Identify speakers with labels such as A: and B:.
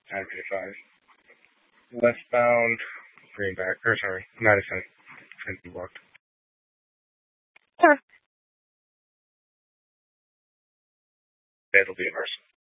A: I-95. Westbound, Greenback, or sorry, Madison. And he walked.
B: Sure.
A: It'll be a person.